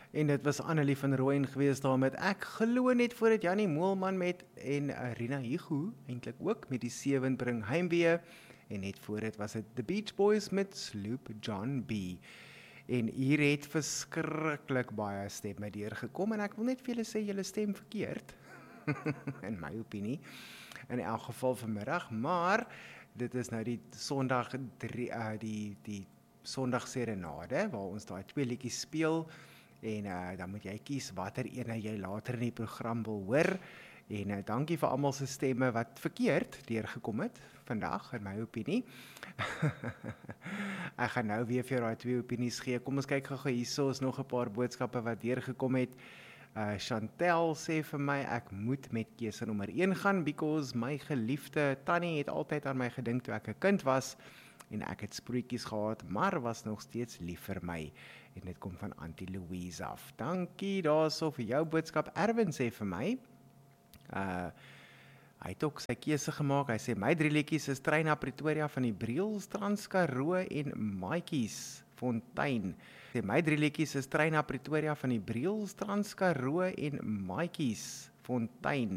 En dit was Annelie van Rooyen gewees daar met Ek glo net voor dit Jannie Moelman met en Rina Hugo eintlik ook met die 7 bring heimwee en net voor dit was dit The Beach Boys met Sloop John B. En hier het verskriklik baie stemme deurgekom en ek wil net vir julle sê julle stem verkeerd in my opinie in elk geval vanmiddag, maar dit is nou die Sondag die Sondag serenade waar ons daai 2 liedjies speel. En dan moet jy kies watter ene jy later in die program wil hoor. En dankie vir almal se stemme wat verkeerd deurgekom het vandag, in my opinie. Ek gaan nou weer vir daai 2 opinies gee. Kom ons kyk gou hierso is nog 'n paar boodskappe wat deurgekom het. Chantel sê vir my, ek moet met keuse nommer 1 gaan, because my geliefde Tannie het altyd aan my gedink toe ek 'n kind was, en ek het sproetjies gehad, maar was nog steeds lief vir my. En dit kom van Auntie Louise af. Dankie daarso vir jou boodskap. Erwin sê vir my, hy het ook sy keuse gemaak. Hy sê, my 3 liedjies is Trein na Pretoria van die Briels, Transkaroo en Maatjies Fontein. Sê, my 3 liedjies is Trein na Pretoria van die Briels, Transkaroo en Maatjies Fontein.